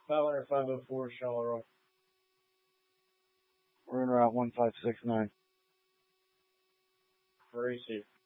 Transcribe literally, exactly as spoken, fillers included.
five hundred five oh four, Charleroi. We're in route one five six nine. Received.